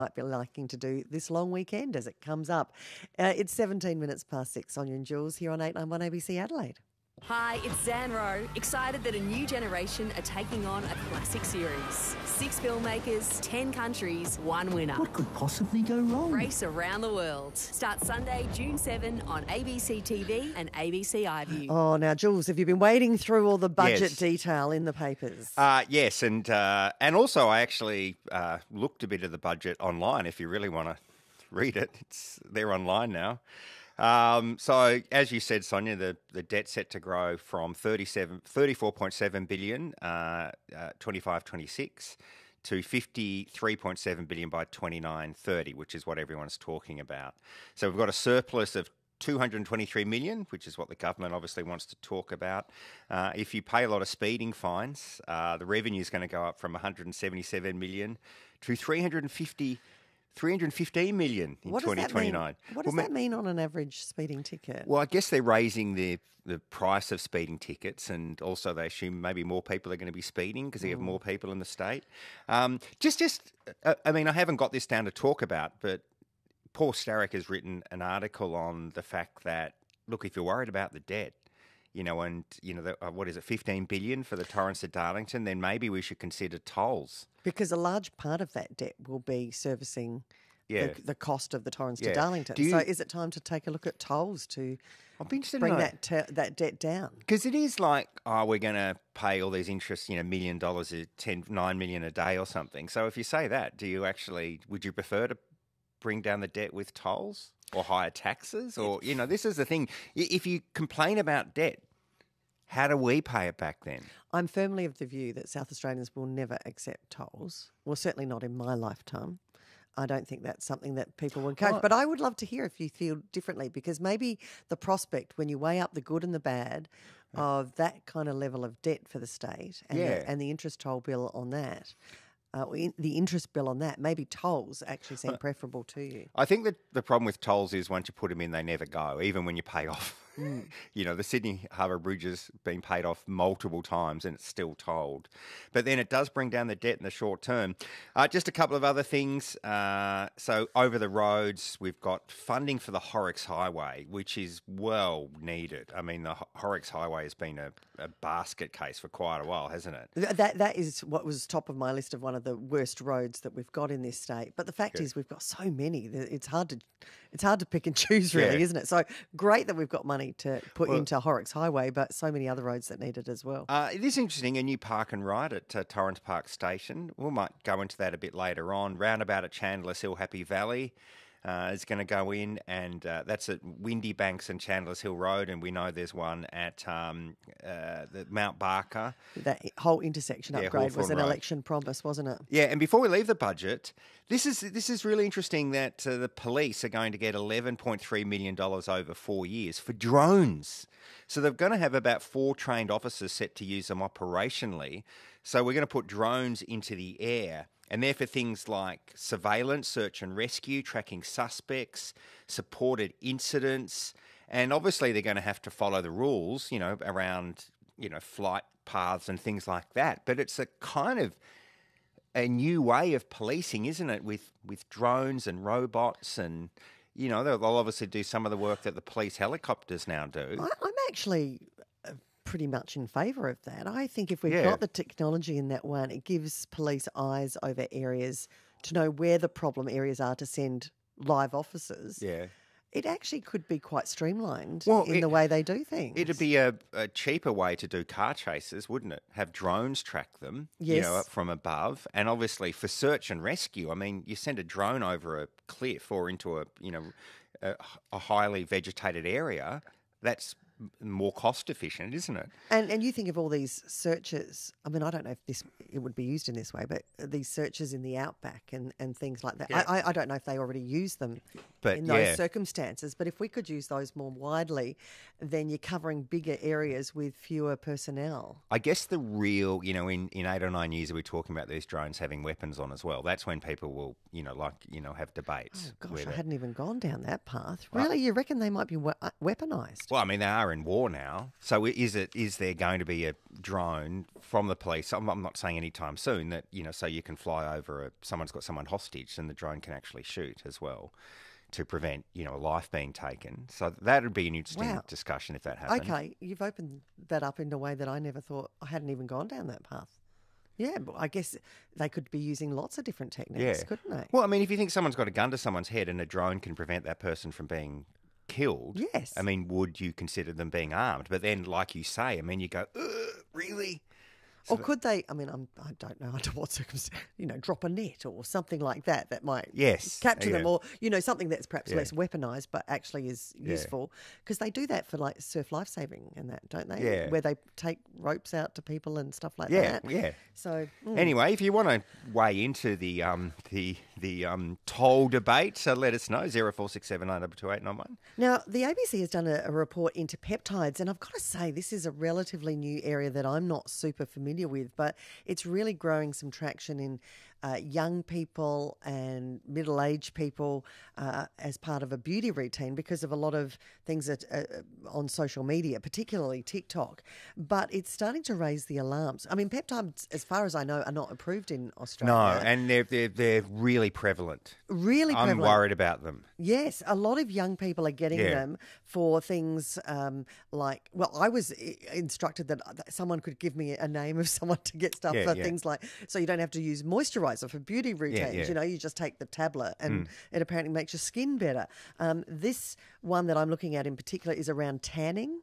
might be liking to do this long weekend as it comes up. It's 17 minutes past 6. Sonia and Jules here on 891 ABC Adelaide. Hi, it's Zan Rowe, excited that a new generation are taking on a classic series. 6 filmmakers, 10 countries, 1 winner. What could possibly go wrong? Race around the world. Starts Sunday, June 7 on ABC TV and ABC iView. Oh, now, Jules, have you been wading through all the budget detail in the papers? Yes, and also I actually looked a bit of the budget online if you really want to read it. They're online now. So, as you said, Sonia, the debt's set to grow from 34.7 billion 25-26 to 53.7 billion by 29-30, which is what everyone's talking about. So we've got a surplus of 223 million, which is what the government obviously wants to talk about. If you pay a lot of speeding fines, the revenue is going to go up from 177 million to 315 million in 2029. What does that mean on an average speeding ticket? Well, I guess they're raising the price of speeding tickets, and also they assume maybe more people are going to be speeding because they have more people in the state. I mean, I haven't got this down to talk about, but Paul Starrick has written an article on the fact that, look, if you're worried about the debt, what is it, 15 billion for the Torrens to Darlington, then maybe we should consider tolls. Because a large part of that debt will be servicing the cost of the Torrens to Darlington. So is it time to take a look at tolls to bring that debt down? Because it is like, we're going to pay all these interest, $1 million, $9 million a day or something. So if you say that, would you prefer to bring down the debt with tolls or higher taxes? Or, this is the thing. If you complain about debt, how do we pay it back then? I'm firmly of the view that South Australians will never accept tolls. Well, certainly not in my lifetime. I don't think that's something that people will encourage. But I would love to hear if you feel differently, because maybe the prospect, when you weigh up the good and the bad of that kind of level of debt for the state and the interest toll bill on that, the interest bill on that, maybe tolls actually seem preferable to you. I think that the problem with tolls is once you put them in, they never go, even when you pay off. The Sydney Harbour Bridge has been paid off multiple times and it's still tolled. But then it does bring down the debt in the short term. Just a couple of other things. So over the roads, we've got funding for the Horrocks Highway, which is well needed. I mean, the Horrocks Highway has been a basket case for quite a while, hasn't it? That is what was top of my list of one of the worst roads that we've got in this state. But the fact is we've got so many that it's hard to pick and choose, really, isn't it? So great that we've got money to put into Horrocks Highway, but so many other roads that need it as well. It is interesting, a new park and ride at Torrens Park Station. We might go into that a bit later on. Roundabout at Chandler's Hill, Happy Valley is going to go in, and that's at Windy Banks and Chandler's Hill Road, and we know there's one at the Mount Barker. That whole intersection upgrade was an election promise, wasn't it? Yeah, and before we leave the budget, this is really interesting that the police are going to get $11.3 million over 4 years for drones. So they're going to have about 4 trained officers set to use them operationally. So we're going to put drones into the air. And they're for things like surveillance, search and rescue, tracking suspects, supported incidents. And obviously they're going to have to follow the rules, around, flight paths and things like that. But it's a kind of a new way of policing, isn't it, with drones and robots and, they'll obviously do some of the work that the police helicopters now do. I'm actually pretty much in favour of that. I think if we've got the technology in that one, it gives police eyes over areas to know where the problem areas are to send live officers. Yeah. It actually could be quite streamlined in the way they do things. It'd be a cheaper way to do car chases, wouldn't it? Have drones track them, from above. And obviously for search and rescue, I mean, you send a drone over a cliff or into a highly vegetated area, that's more cost efficient, isn't it? And you think of all these searches. I mean, I don't know if it would be used in this way, but these searches in the outback and things like that. Yeah. I don't know if they already use them in those circumstances, but if we could use those more widely, then you're covering bigger areas with fewer personnel. I guess the real, in 8 or 9 years, we're talking about these drones having weapons on as well. That's when people will, have debates. Oh, gosh, I hadn't even gone down that path. Really? You reckon they might be weaponised? Well, I mean, they are in war now. So is there going to be drone from the police. I'm not saying anytime soon that, so you can fly over someone's got someone hostage and the drone can actually shoot as well to prevent, a life being taken. So that would be an interesting discussion if that happened. Okay, you've opened that up in a way that I never thought. I hadn't even gone down that path. Yeah, but I guess they could be using lots of different techniques, couldn't they? Well, I mean, if you think someone's got a gun to someone's head and a drone can prevent that person from being killed, yes. I mean, would you consider them being armed? But then, like you say, I mean, you go, really? Or could they, I don't know under what circumstances, drop a net or something like that might capture them, or, something that's perhaps less weaponised but actually is useful. Because they do that for like surf lifesaving and that, don't they? Yeah. Where they take ropes out to people and stuff like that. Yeah. So anyway, if you want to weigh into the toll debate, so let us know, 0467922891. Now, the ABC has done a report into peptides, and I've got to say this is a relatively new area that I'm not super familiar with, but it's really growing some traction in young people and middle-aged people as part of a beauty routine because of a lot of things that on social media, particularly TikTok. But it's starting to raise the alarms. I mean, peptides, as far as I know, are not approved in Australia. No, and they're really prevalent. Really prevalent. I'm worried about them. Yes, a lot of young people are getting them for things like, well, I was instructed that someone could give me a name of someone to get stuff for things like, so you don't have to use moisturiser for beauty routines. You just take the tablet and it apparently makes your skin better. This one that I'm looking at in particular is around tanning.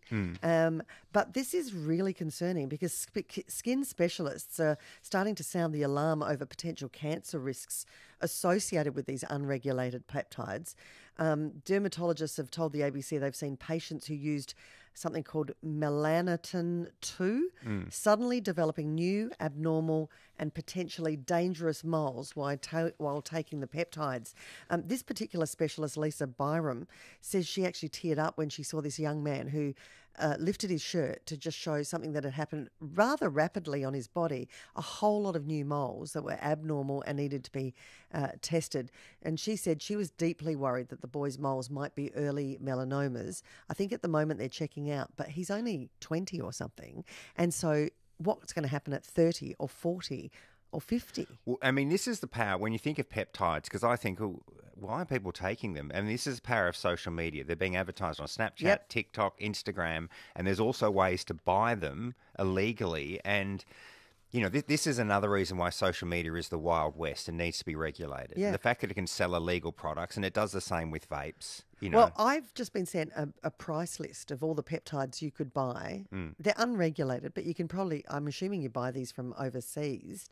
But this is really concerning because skin specialists are starting to sound the alarm over potential cancer risks associated with these unregulated peptides. Dermatologists have told the ABC they've seen patients who used something called melanotan 2, suddenly developing new, abnormal and potentially dangerous moles while taking the peptides. This particular specialist, Lisa Byram, says she actually teared up when she saw this young man who lifted his shirt to just show something that had happened rather rapidly on his body, a whole lot of new moles that were abnormal and needed to be tested. And she said she was deeply worried that the boy's moles might be early melanomas. I think at the moment they're checking out, but he's only 20 or something. And so what's going to happen at 30 or 40 or 50? Well, I mean, this is the power, when you think of peptides, because I think, why are people taking them? And this is the power of social media. They're being advertised on Snapchat, TikTok, Instagram, and there's also ways to buy them illegally. And, this is another reason why social media is the Wild West and needs to be regulated. Yeah. The fact that it can sell illegal products, and it does the same with vapes. Well, I've just been sent a price list of all the peptides you could buy. They're unregulated, but you can probably, I'm assuming you buy these from overseas.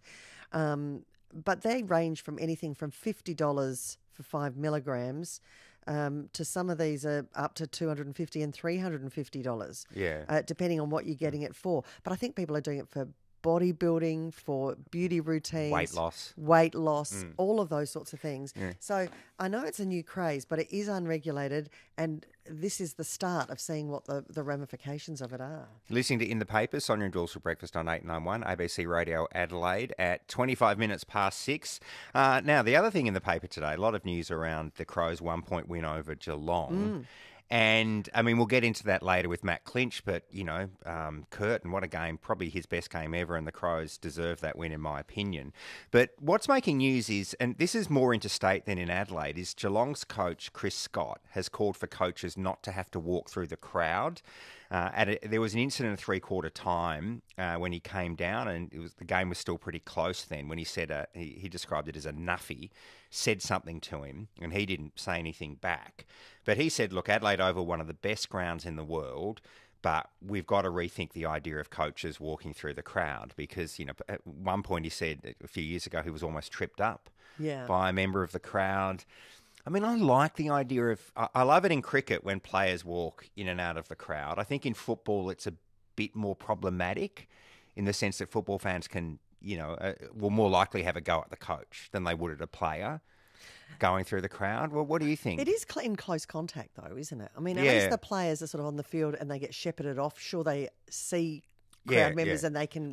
But they range from anything from $50 for 5 milligrams to some of these are up to $250 and $350. Depending on what you're getting it for. But I think people are doing it for bodybuilding, for beauty routines, weight loss, all of those sorts of things. So I know it's a new craze, but it is unregulated, and this is the start of seeing what the ramifications of it are. Listening to In the Papers, Sonia and Jules for breakfast on 891 ABC Radio Adelaide at 25 minutes past 6. Now, the other thing in the paper today, a lot of news around the Crows' 1-point win over Geelong. And, I mean, we'll get into that later with Matt Clinch, but, Curtin, what a game, probably his best game ever, and the Crows deserve that win in my opinion. But what's making news is, and this is more interstate than in Adelaide, is Geelong's coach, Chris Scott, has called for coaches not to have to walk through the crowd. There was an incident at three-quarter time when he came down, and the game was still pretty close then, when he said, he described it as a nuffy, said something to him, and he didn't say anything back. But he said, look, Adelaide Oval, one of the best grounds in the world, but we've got to rethink the idea of coaches walking through the crowd because, at one point he said a few years ago he was almost tripped up by a member of the crowd. I mean, I like the idea of... I love it in cricket when players walk in and out of the crowd. I think in football it's a bit more problematic in the sense that football fans can, will more likely have a go at the coach than they would at a player going through the crowd. Well, what do you think? It is in close contact, though, isn't it? I mean, at least the players are sort of on the field and they get shepherded off. Sure, they see crowd members and they can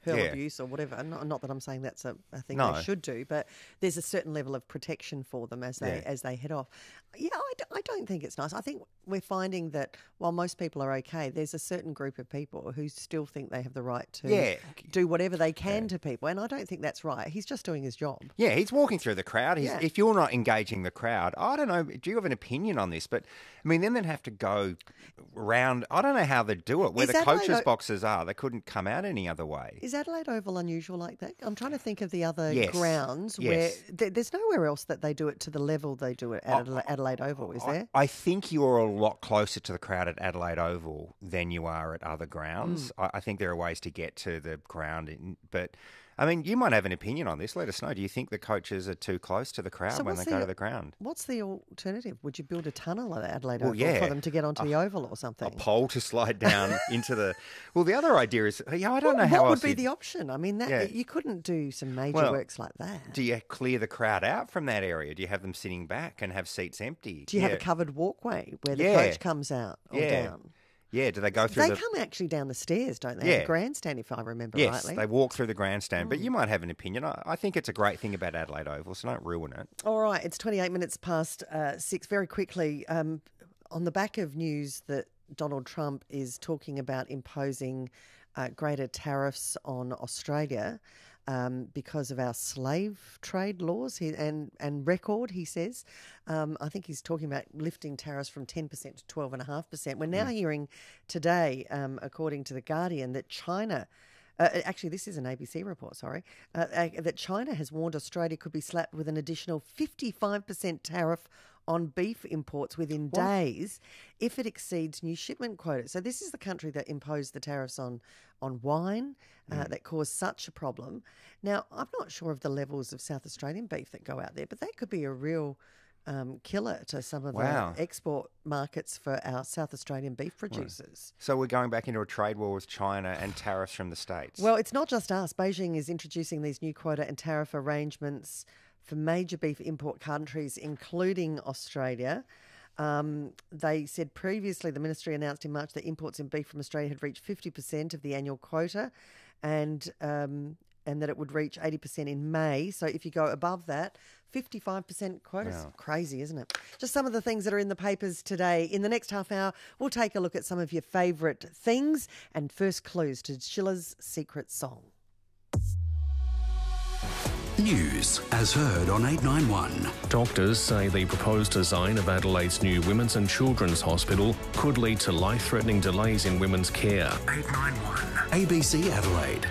hurl abuse or whatever. Not that I'm saying that's a thing they should do, but there's a certain level of protection for them as they head off. Yeah, I don't think it's nice. I think we're finding that while most people are okay, there's a certain group of people who still think they have the right to do whatever they can to people, and I don't think that's right. He's just doing his job. Yeah, he's walking through the crowd. If you're not engaging the crowd, I don't know, do you have an opinion on this? But, I mean, then they'd have to go around, I don't know how they'd do it, where the coaches' boxes are. They couldn't come out any other way. Is Adelaide Oval unusual like that? I'm trying to think of the other grounds where there's nowhere else that they do it to the level they do it at Adelaide Oval, is there? I think you're a lot closer to the crowd at Adelaide Oval than you are at other grounds. I think there are ways to get to the ground, but... I mean, you might have an opinion on this. Let us know. Do you think the coaches are too close to the crowd when they go to the ground? What's the alternative? Would you build a tunnel at Adelaide Oval for them to get onto the Oval or something? A pole to slide down into the... Well, the other idea is, I don't know how what else... would be the option? I mean, you couldn't do some major works like that. Do you clear the crowd out from that area? Do you have them sitting back and have seats empty? Do you have a covered walkway where the coach comes out or down? Yeah, do they go through They come actually down the stairs, don't they? Yeah. The grandstand, if I remember rightly. Yes, they walk through the grandstand. But you might have an opinion. I think it's a great thing about Adelaide Oval, so don't ruin it. All right, it's 28 minutes past 6. Very quickly, on the back of news that Donald Trump is talking about imposing greater tariffs on Australia because of our slave trade laws and record, he says. I think he's talking about lifting tariffs from 10% to 12.5%. We're now hearing today, according to The Guardian, that China... actually, this is an ABC report, that China has warned Australia could be slapped with an additional 55% tariff on beef imports within days if it exceeds new shipment quotas. So this is the country that imposed the tariffs on wine that caused such a problem. Now, I'm not sure of the levels of South Australian beef that go out there, but that could be a real killer to some of the export markets for our South Australian beef producers. So we're going back into a trade war with China and tariffs from the States. Well, it's not just us. Beijing is introducing these new quota and tariff arrangements for major beef import countries, including Australia. They said previously, the ministry announced in March that imports in beef from Australia had reached 50% of the annual quota and that it would reach 80% in May. So if you go above that, 55% quota. Wow. Crazy, isn't it? Just some of the things that are in the papers today. In the next half hour, we'll take a look at some of your favourite things and first clues to Schiller's secret song. News as heard on 891. Doctors say the proposed design of Adelaide's new Women's and Children's Hospital could lead to life-threatening delays in women's care. 891 ABC Adelaide.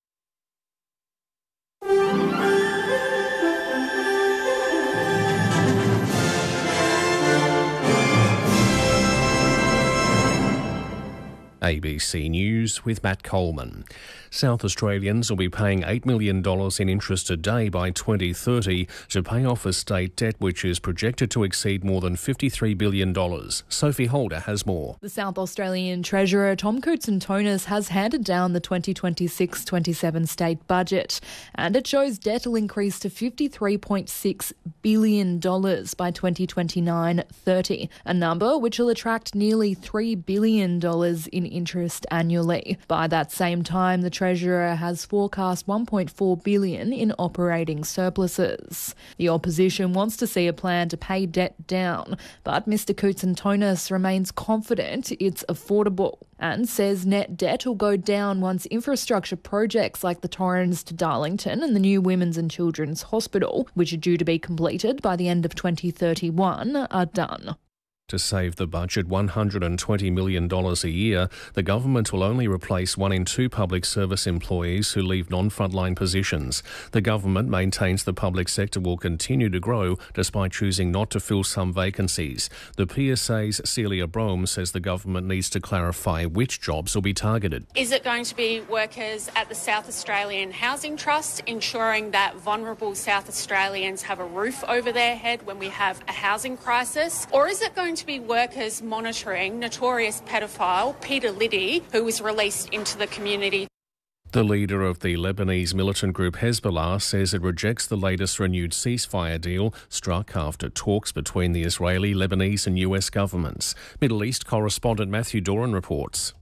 ABC News with Matt Coleman. South Australians will be paying $8 million in interest a day by 2030 to pay off a state debt which is projected to exceed more than $53 billion. Sophie Holder has more. The South Australian Treasurer Tom Koutsantonis has handed down the 2026-27 state budget, and it shows debt will increase to $53.6 billion by 2029-30, a number which will attract nearly $3 billion in interest annually. By that same time, the Treasurer has forecast $1.4 billion in operating surpluses. The opposition wants to see a plan to pay debt down, but Mr Koutsantonis remains confident it's affordable and says net debt will go down once infrastructure projects like the Torrens to Darlington and the new Women's and Children's Hospital, which are due to be completed by the end of 2031, are done. To save the budget $120 million a year, the government will only replace 1 in 2 public service employees who leave non-frontline positions. The government maintains the public sector will continue to grow despite choosing not to fill some vacancies. The PSA's Celia Brome says the government needs to clarify which jobs will be targeted. Is it going to be workers at the South Australian Housing Trust, ensuring that vulnerable South Australians have a roof over their head when we have a housing crisis? Or is it going to be workers monitoring notorious pedophile Peter Liddy, who was released into the community? The leader of the Lebanese militant group Hezbollah says it rejects the latest renewed ceasefire deal struck after talks between the Israeli, Lebanese and US governments. Middle East correspondent Matthew Doran reports.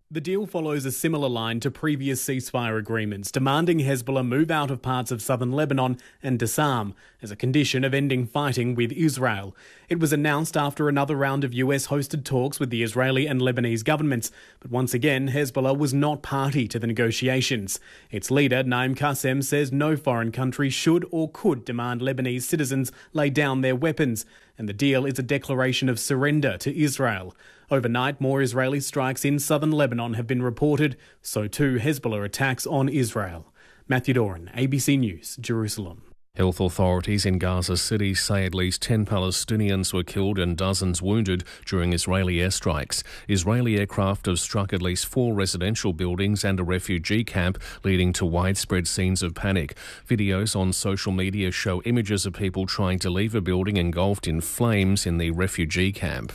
The deal follows a similar line to previous ceasefire agreements, demanding Hezbollah move out of parts of southern Lebanon and disarm as a condition of ending fighting with Israel. It was announced after another round of US-hosted talks with the Israeli and Lebanese governments, but once again, Hezbollah was not party to the negotiations. Its leader, Naim Qassem, says no foreign country should or could demand Lebanese citizens lay down their weapons, and the deal is a declaration of surrender to Israel. Overnight, more Israeli strikes in southern Lebanon have been reported, so too Hezbollah attacks on Israel. Matthew Doran, ABC News, Jerusalem. Health authorities in Gaza City say at least 10 Palestinians were killed and dozens wounded during Israeli airstrikes. Israeli aircraft have struck at least 4 residential buildings and a refugee camp, leading to widespread scenes of panic. Videos on social media show images of people trying to leave a building engulfed in flames in the refugee camp.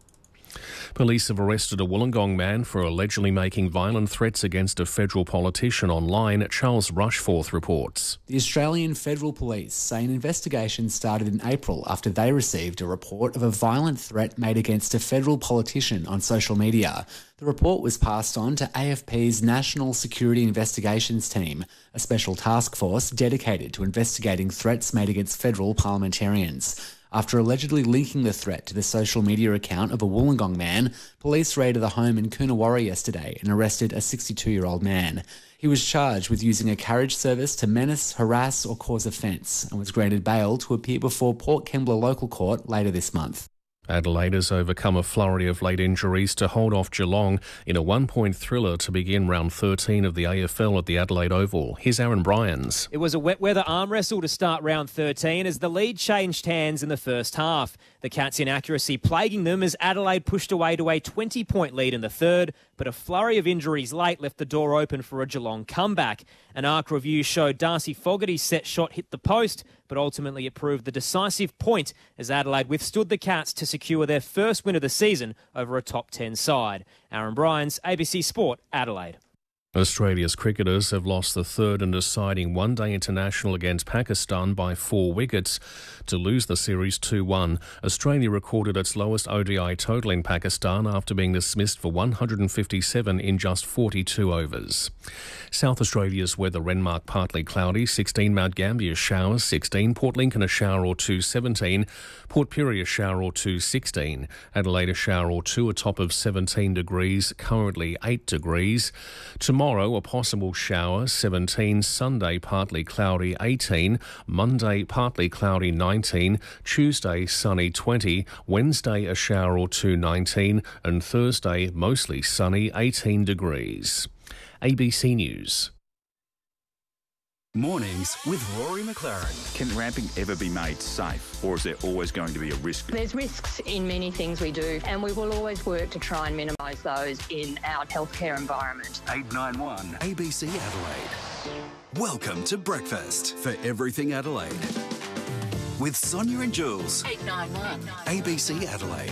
Police have arrested a Wollongong man for allegedly making violent threats against a federal politician online, Charles Rushforth reports. The Australian Federal Police say an investigation started in April after they received a report of a violent threat made against a federal politician on social media. The report was passed on to AFP's National Security Investigations Team, a special task force dedicated to investigating threats made against federal parliamentarians. After allegedly linking the threat to the social media account of a Wollongong man, police raided the home in Coonawarra yesterday and arrested a 62-year-old man. He was charged with using a carriage service to menace, harass or cause offence and was granted bail to appear before Port Kembla Local Court later this month. Adelaide has overcome a flurry of late injuries to hold off Geelong in a one-point thriller to begin round 13 of the AFL at the Adelaide Oval. Here's Aaron Bryans. It was a wet weather arm wrestle to start round 13 as the lead changed hands in the first half. The Cats' inaccuracy plaguing them as Adelaide pushed away to a 20-point lead in the third, but a flurry of injuries late left the door open for a Geelong comeback. An ARC review showed Darcy Fogarty's set shot hit the post, but ultimately it proved the decisive point as Adelaide withstood the Cats to secure their first win of the season over a top 10 side. Aaron Bryans, ABC Sport, Adelaide. Australia's cricketers have lost the third and deciding one-day international against Pakistan by 4 wickets to lose the series 2-1. Australia recorded its lowest ODI total in Pakistan after being dismissed for 157 in just 42 overs. South Australia's weather: Renmark partly cloudy, 16 Mount Gambier showers, 16 Port Lincoln a shower or 2, 17 Port Pirie a shower or 2, 16 Adelaide a shower or 2, a top of 17 degrees, currently 8 degrees. Tomorrow, a possible shower, 17. Sunday, partly cloudy, 18. Monday, partly cloudy, 19. Tuesday, sunny, 20. Wednesday, a shower or 2, 19. And Thursday, mostly sunny, 18 degrees. ABC News. Mornings with Rory McLaren. Can ramping ever be made safe, or is there always going to be a risk? There's risks in many things we do, and we will always work to try and minimise those in our healthcare environment. 891 ABC Adelaide. Welcome to breakfast for everything Adelaide. With Sonia and Jules. 891 ABC Adelaide.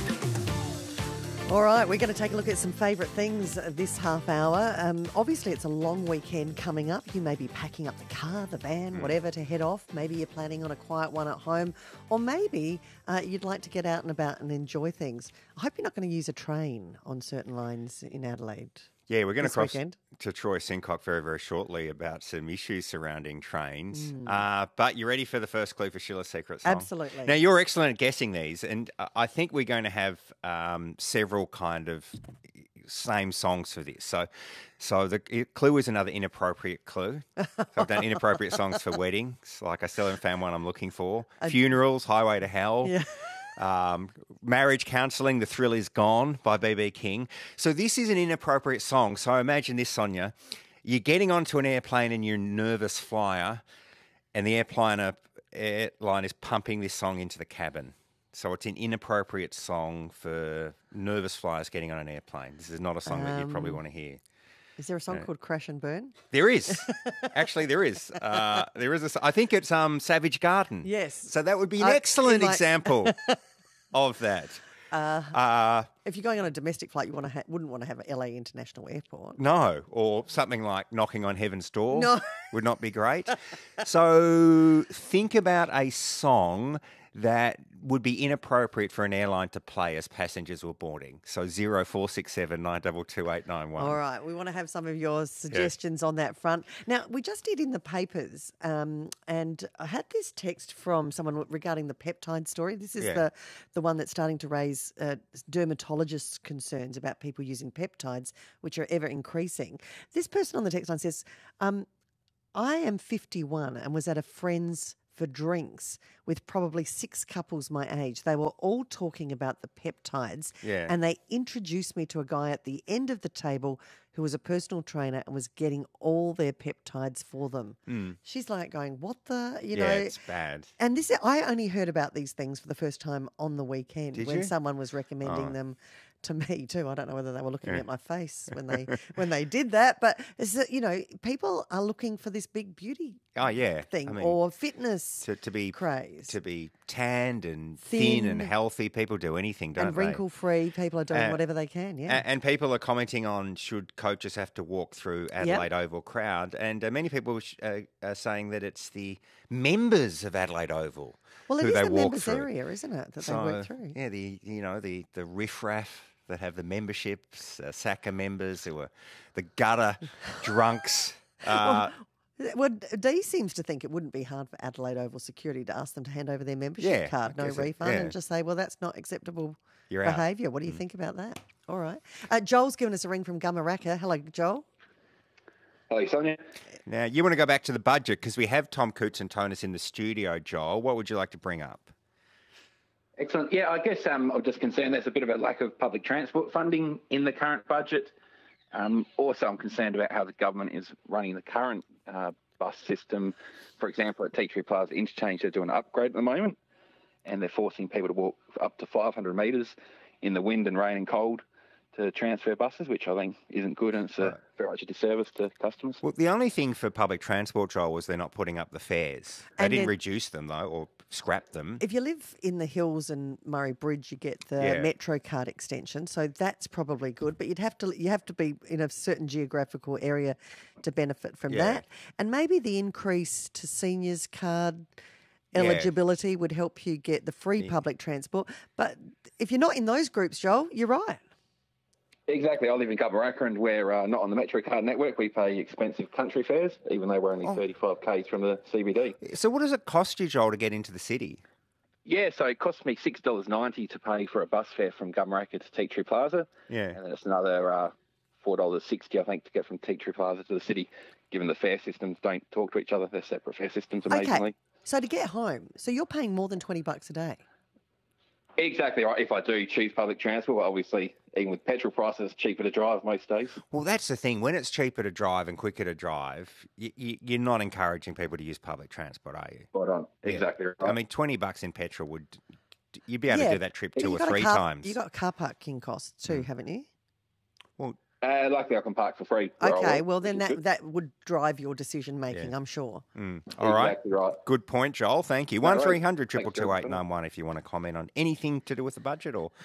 All right, we're going to take a look at some favourite things this half hour. Obviously, it's a long weekend coming up. You may be packing up the car, the van, whatever to head off. Maybe you're planning on a quiet one at home, or maybe you'd like to get out and about and enjoy things. I hope you're not going to use a train on certain lines in Adelaide. Yeah, we're going to cross weekend to Troy Sincock very, very shortly about some issues surrounding trains. But you ready for the first clue for Sheila's Secret Song? Absolutely. Now, you're excellent at guessing these, and I think we're going to have several kind of same songs for this. So the clue is another inappropriate clue. So I've done inappropriate songs for weddings. Like I still haven't found one I'm looking for. Funerals, Highway to Hell. Yeah. Marriage Counselling, The Thrill Is Gone by B.B. King. So this is an inappropriate song. So imagine this, Sonia. You're getting onto an airplane and you're a nervous flyer, and the airline is pumping this song into the cabin. So it's an inappropriate song for nervous flyers getting on an airplane. This is not a song that you'd probably want to hear. Is there a song called Crash and Burn? There is. Actually, there is. There is. I think it's Savage Garden. Yes. So that would be an excellent example of that. If you're going on a domestic flight, you wouldn't want to have LA International Airport. No, or something like Knocking on Heaven's Door. No. Would not be great. So think about a song that would be inappropriate for an airline to play as passengers were boarding. So 0467 922 891. All right, we want to have some of your suggestions on that front. Now, we just did in the papers, and I had this text from someone regarding the peptide story. This is the one that's starting to raise dermatologists' concerns about people using peptides, which are ever increasing. This person on the text line says, I am 51 and was at a friend's for drinks with probably 6 couples my age. They were all talking about the peptides, and they introduced me to a guy at the end of the table who was a personal trainer and was getting all their peptides for them. She's like going, what the, you know. It's bad. And this, I only heard about these things for the first time on the weekend when someone was recommending them to me too. I don't know whether they were looking at my face when they did that, but you know, people are looking for this big beauty thing, or fitness to be craze, to be tanned and thin and healthy. People do anything, don't and they? Wrinkle free. People are doing whatever they can. And people are commenting on should coaches have to walk through Adelaide Oval crowd, and many people are saying that it's the members of Adelaide Oval. Well, it who is they the walk members through. Area, isn't it? That they work through. Yeah, the riffraff that have the memberships, SACA members who are the gutter drunks. Well, Dee seems to think it wouldn't be hard for Adelaide Oval security to ask them to hand over their membership card, no refund, and just say, well, that's not acceptable behaviour. What do you think about that? All right. Joel's given us a ring from Gumaraka. Hello, Joel. Hello, Sonia. Now, you want to go back to the budget because we have Tom Koutsantonis in the studio, Joel. What would you like to bring up? Excellent. Yeah, I guess I'm just concerned there's a bit of a lack of public transport funding in the current budget. Also, I'm concerned about how the government is running the current bus system. For example, at Tea Tree Plaza Interchange, they're doing an upgrade at the moment, and they're forcing people to walk up to 500 metres in the wind and rain and cold to transfer buses, which I think isn't good, and it's very much a disservice to customers. Well, the only thing for public transport, Joel, was they're not putting up the fares. They didn't reduce them, though, or scrap them. If you live in the hills and Murray Bridge, you get the Metro card extension, so that's probably good. But you have to be in a certain geographical area to benefit from that. And maybe the increase to seniors card eligibility would help you get the free public transport. But if you're not in those groups, Joel, you're right. Exactly. I live in Gumaraka, and we're not on the Metro card network. We pay expensive country fares, even though we're only 35 k's from the CBD. So what does it cost you, Joel, to get into the city? Yeah, so it costs me $6.90 to pay for a bus fare from Gumaraka to Tea Tree Plaza. Yeah. And then it's another $4.60, I think, to get from Tea Tree Plaza to the city, given the fare systems don't talk to each other. They're separate fare systems, amazingly. Okay. So to get home, so you're paying more than $20 a day? Exactly right. If I do choose public transport, obviously, even with petrol prices, it's cheaper to drive most days. Well, that's the thing. When it's cheaper to drive and quicker to drive, you're not encouraging people to use public transport, are you? Spot on. Exactly right. I mean, $20 in petrol you'd be able to do that trip 2 or 3 times. You've got car parking costs too, haven't you? Well, luckily I can park for free. Okay, well then that would drive your decision making, I'm sure. All right. Exactly right. Good point, Joel. Thank you. 1300 222 891 if you want to comment on anything to do with the budget or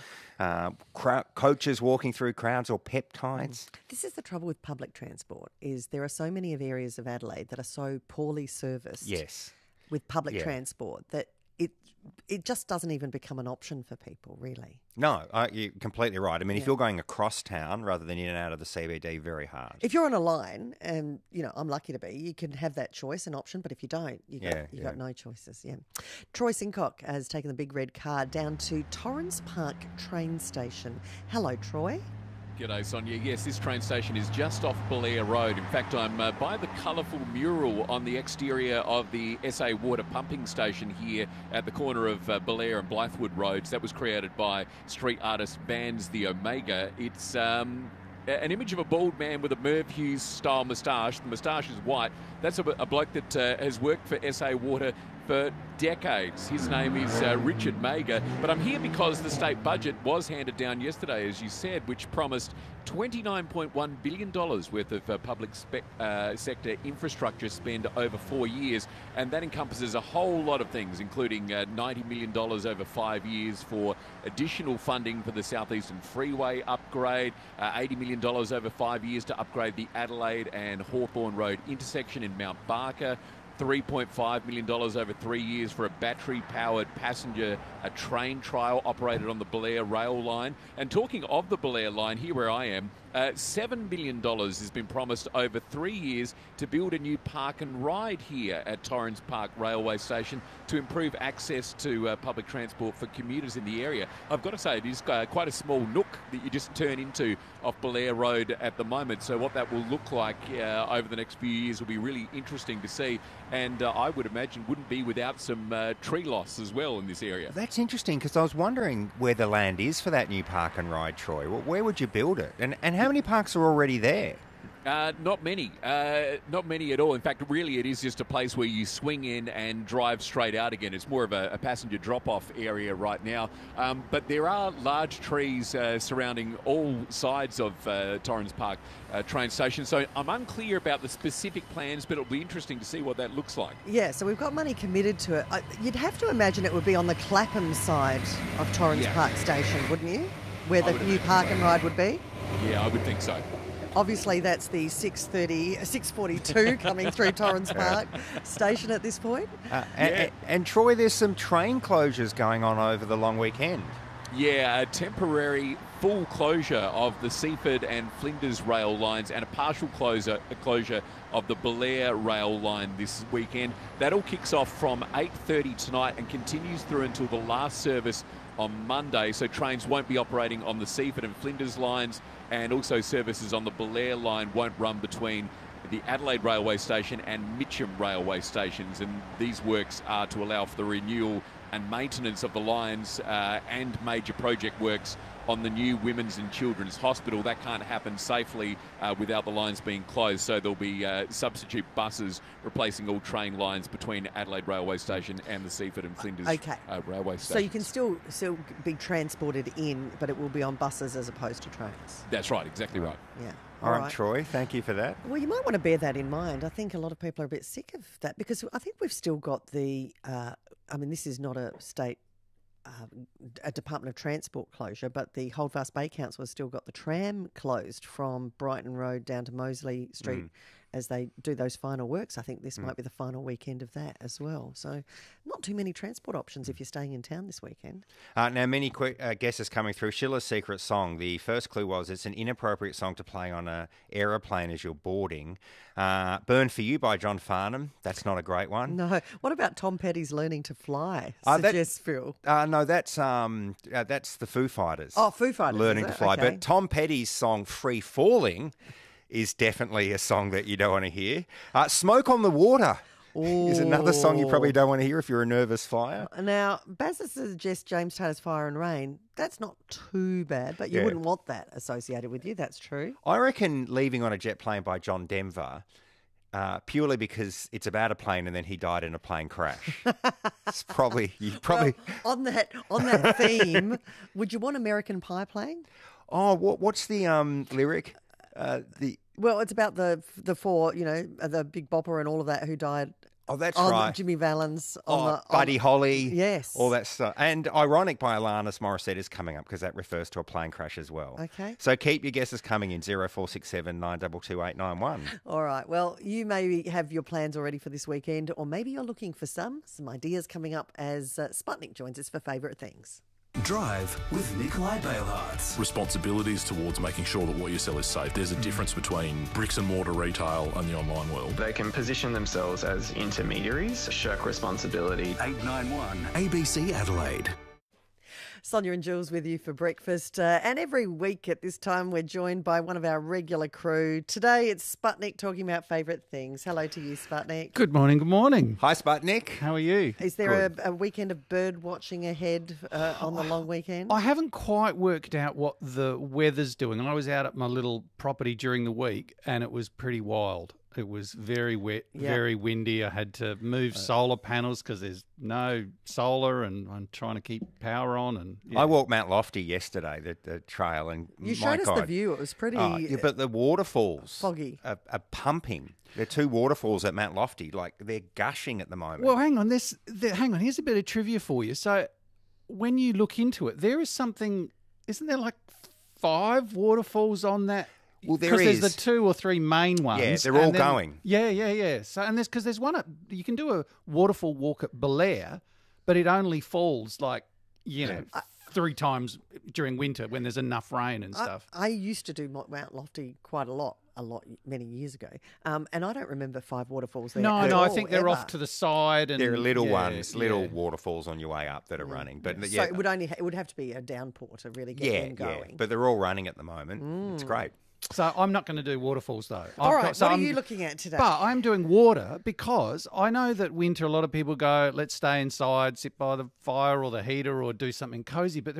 coaches walking through crowds or peptides. This is the trouble with public transport, is there are so many of areas of Adelaide that are so poorly serviced with public transport that it just doesn't even become an option for people, really. No, you're completely right. I mean, if you're going across town rather than in and out of the CBD, very hard. If you're on a line, and I'm lucky to be, you can have that choice, an option. But if you don't, you got no choices. Yeah. Troy Sincock has taken the big red car down to Torrens Park train station. Hello, Troy. G'day, Sonia. Yes, this train station is just off Belair Road. In fact, I'm by the colourful mural on the exterior of the SA Water pumping station here at the corner of Belair and Blythewood Roads. That was created by street artist Vans the Omega. It's an image of a bald man with a Merv Hughes-style moustache. The moustache is white. That's a bloke that has worked for SA Water for decades. His name is Richard Mager, but I'm here because the state budget was handed down yesterday, as you said, which promised $29.1 billion worth of public sector infrastructure spend over 4 years, and that encompasses a whole lot of things, including $90 million over 5 years for additional funding for the Southeastern Freeway upgrade, $80 million over 5 years to upgrade the Adelaide and Hawthorne Road intersection in Mount Barker, $3.5 million over 3 years for a battery-powered passenger train trial operated on the Belair rail line. And talking of the Belair line, here where I am, $7 million has been promised over 3 years to build a new park and ride here at Torrens Park Railway Station to improve access to public transport for commuters in the area. I've got to say, it is quite a small nook that you just turn into off Belair Road at the moment. So what that will look like over the next few years will be really interesting to see. And I would imagine wouldn't be without some tree loss as well in this area. That's interesting, because I was wondering where the land is for that new park and ride, Troy. Well, where would you build it? And how many parks are already there? Not many. Not many at all. In fact, really, it is just a place where you swing in and drive straight out again. It's more of a passenger drop-off area right now. But there are large trees surrounding all sides of Torrens Park train station. So I'm unclear about the specific plans, but it'll be interesting to see what that looks like. Yeah, so we've got money committed to it. You'd have to imagine it would be on the Clapham side of Torrens Park Station, wouldn't you? Where the new park and ride would be? Yeah, I would think so. Obviously, that's the 6:42 coming through Torrens Park Station at this point. And Troy, there's some train closures going on over the long weekend. Yeah, a temporary full closure of the Seaford and Flinders rail lines and a partial closure of the Belair rail line this weekend. That all kicks off from 8:30 tonight and continues through until the last service on Monday. So trains won't be operating on the Seaford and Flinders lines, and also services on the Belair line won't run between the Adelaide Railway Station and Mitcham Railway Stations. And these works are to allow for the renewal and maintenance of the lines and major project works on the new Women's and Children's Hospital. That can't happen safely without the lines being closed. So there'll be substitute buses replacing all train lines between Adelaide Railway Station and the Seaford and Flinders Railway Station. So you can still be transported in, but it will be on buses as opposed to trains. That's right, exactly right. Yeah. All right, Troy, thank you for that. Well, you might want to bear that in mind. I think a lot of people are a bit sick of that, because I think we've still got the, this is not a state, a Department of Transport closure, but the Holdfast Bay Council has still got the tram closed from Brighton Road down to Moseley Street as they do those final works. I think this might be the final weekend of that as well. So not too many transport options if you're staying in town this weekend. Now, many guesses coming through. Schiller's Secret Song. The first clue was it's an inappropriate song to play on an aeroplane as you're boarding. Burn for You by John Farnham. That's not a great one. No. What about Tom Petty's Learning to Fly? Suggests Phil. No, that's the Foo Fighters. Oh, Foo Fighters. Learning to Fly. Okay. But Tom Petty's song Free Falling is definitely a song that you don't want to hear. Smoke on the Water is another song you probably don't want to hear if you're a nervous flyer. Now, Bazza suggests James Taylor's Fire and Rain. That's not too bad, but you wouldn't want that associated with you. That's true. I reckon Leaving on a Jet Plane by John Denver, purely because it's about a plane and then he died in a plane crash. It's probably... Well, on that theme, would you want American Pie playing? Oh, what's the lyric? Well, it's about the four, the Big Bopper and all of that who died. Oh, that's right. Jimmy Valens. Buddy Holly. Yes. All that stuff. And Ironic by Alanis Morissette is coming up because that refers to a plane crash as well. Okay. So keep your guesses coming in 0467 922 891. All right. Well, you maybe have your plans already for this weekend, or maybe you're looking for some ideas coming up as Sputnik joins us for Favourite Things. Drive with Nikolai Bailhartz. Responsibilities towards making sure that what you sell is safe. There's a difference between bricks and mortar retail and the online world. They can position themselves as intermediaries, shirk responsibility. 891 ABC Adelaide. Sonia and Jules with you for breakfast. And every week at this time, we're joined by one of our regular crew. Today, it's Sputnik talking about favourite things. Hello to you, Sputnik. Good morning, good morning. Hi, Sputnik. How are you? Is there a weekend of bird watching ahead on the long weekend? I haven't quite worked out what the weather's doing. I was out at my little property during the week and it was pretty wild. It was very wet, very windy. I had to move solar panels because there's no solar, and I'm trying to keep power on. And I walked Mount Lofty yesterday, the trail, and you showed us the view. It was pretty. But the waterfalls foggy are pumping. There are two waterfalls at Mount Lofty, like they're gushing at the moment. Well, hang on. Here's a bit of trivia for you. So, when you look into it, there is something. Isn't there like 5 waterfalls on that? Well, there because is. there's the 2 or 3 main ones. Yeah, they're all going. Yeah. So there's one at, you can do a waterfall walk at Belair, but it only falls 3 times during winter when there's enough rain and stuff. I used to do Mount Lofty quite a lot many years ago, and I don't remember 5 waterfalls there. No, I think they're ever. off to the side, and there are little ones, little waterfalls on your way up that are running. But so it would have to be a downpour to really get them going. Yeah, but they're all running at the moment. It's great. So I'm not going to do waterfalls though. All right, what are you looking at today? But I'm doing water because I know that winter a lot of people go, let's stay inside, sit by the fire or the heater or do something cozy. But